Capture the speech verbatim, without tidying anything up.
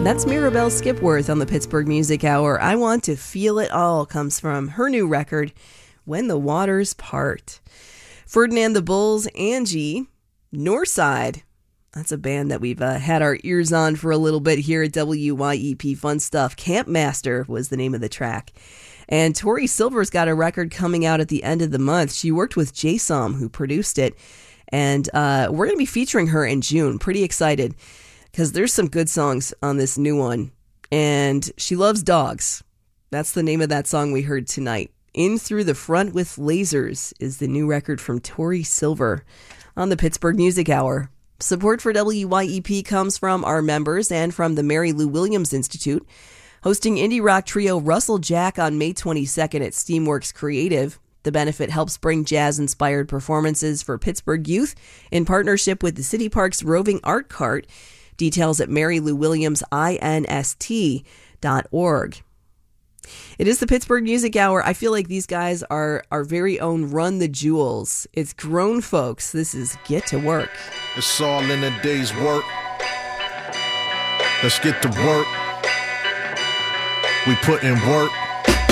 That's Mirabelle Skipworth on the Pittsburgh Music Hour. I Want to Feel It All comes from her new record, When the Waters Part. Ferdinand the Bull's Angie, Northside. That's a band that we've uh, had our ears on for a little bit here at W Y E P. Fun stuff. Campmaster was the name of the track. And Tori Silver's got a record coming out at the end of the month. She worked with J-Som, who produced it. And uh, we're going to be featuring her in June. Pretty excited, because there's some good songs on this new one. And she loves dogs. That's the name of that song we heard tonight. In Through the Front with Lasers is the new record from Tori Silver on the Pittsburgh Music Hour. Support for W Y E P comes from our members and from the Mary Lou Williams Institute, hosting indie rock trio Russell Jack on May twenty-second at Steamworks Creative. The benefit helps bring jazz-inspired performances for Pittsburgh youth in partnership with the City Park's Roving Art Cart. Details at mary lou williams inst dot org. It is the Pittsburgh Music Hour. I feel like these guys are our very own Run the Jewels. It's grown folks. This is Get to Work. It's all in a day's work. Let's get to work. We put in work.